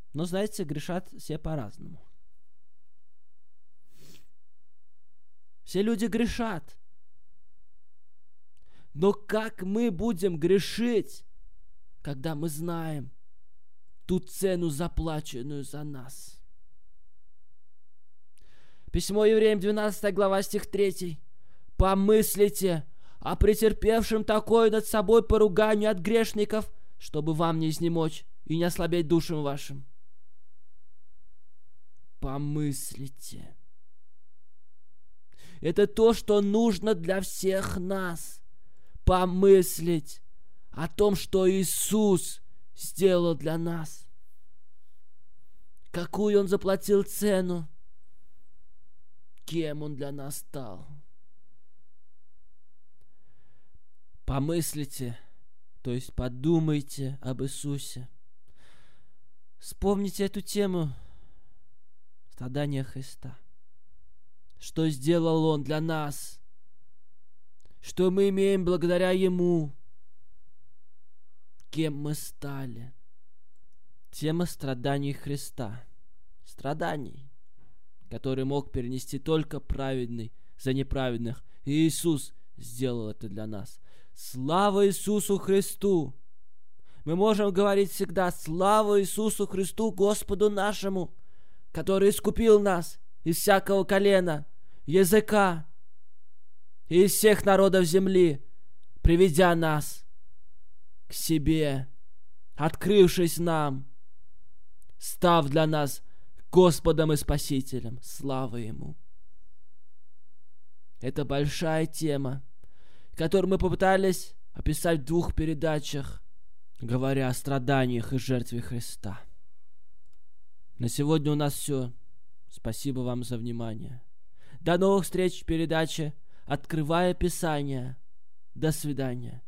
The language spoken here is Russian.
Но, знаете, грешат все по-разному. Все люди грешат. Но как мы будем грешить, когда мы знаем ту цену, заплаченную за нас? Письмо Евреям, 12 глава, стих 3. «Помыслите о претерпевшем такое над собой поругание от грешников, чтобы вам не изнемочь и не ослабеть душам вашим». Помыслите. Это то, что нужно для всех нас. Помыслить о том, что Иисус сделал для нас. Какую Он заплатил цену. Кем Он для нас стал. Помыслите, то есть подумайте об Иисусе. Вспомните эту тему страдания Христа. Что сделал Он для нас? Что мы имеем благодаря Ему? Кем мы стали? Тема страданий Христа. Страданий, которые мог перенести только праведный за неправедных. И Иисус сделал это для нас. Слава Иисусу Христу! Мы можем говорить всегда: слава Иисусу Христу, Господу нашему, который искупил нас из всякого колена, языка и из всех народов земли, приведя нас к себе, открывшись нам, став для нас Господом и Спасителем. Слава Ему! Это большая тема, которую мы попытались описать в 2 передачах, говоря о страданиях и жертве Христа. На сегодня у нас все. Спасибо вам за внимание. До новых встреч в передаче «Открывая Писание». До свидания.